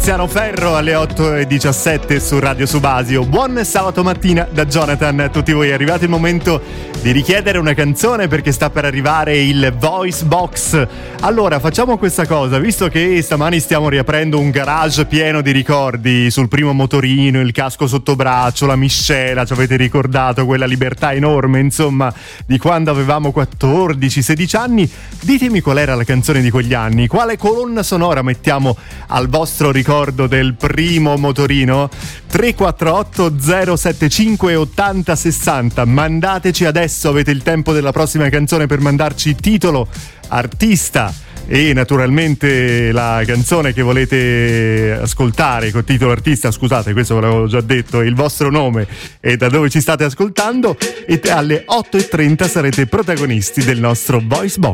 Tiziano Ferro alle 8:17 su Radio Subasio. Buon sabato mattina da Jonathan a tutti voi. È arrivato il momento di richiedere una canzone perché sta per arrivare il Voice Box. Allora facciamo questa cosa, visto che stamani stiamo riaprendo un garage pieno di ricordi sul primo motorino, il casco sotto braccio, la miscela, ci avete ricordato quella libertà enorme, insomma, di quando avevamo 14-16 anni. Ditemi qual era la canzone di quegli anni, quale colonna sonora mettiamo al vostro ricordo del primo motorino. 348 075 80 60. Mandateci adesso, avete il tempo della prossima canzone per mandarci titolo, artista e naturalmente la canzone che volete ascoltare con titolo, artista, scusate, questo ve l'avevo già detto, il vostro nome e da dove ci state ascoltando, e alle 8:30 sarete protagonisti del nostro Voice Box.